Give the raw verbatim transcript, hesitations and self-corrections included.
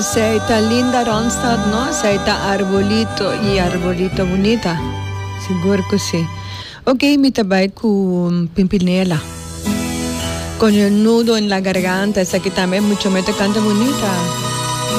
Seita Linda Ronstadt, no? Seita Arbolito y Arbolito Bonita. Seguro que sí. Ok, mi tabay con Pimpinela. Con el nudo en la garganta, esa que también mucho me te canta bonita.